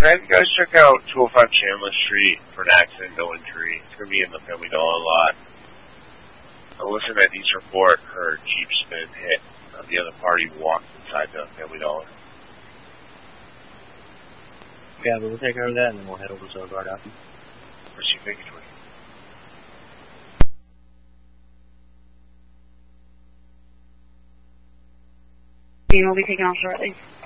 Can I have you guys check out 205 Chandler Street for an accident, no injury? It's going to be in the Family Dollar lot. I listened at each report, her Jeep's been hit. The other party walked inside the Family Dollar. Yeah, but we'll take care of that and then we'll head over to the guard office. Where's she thinking, Twitty? We'll be taken off shortly.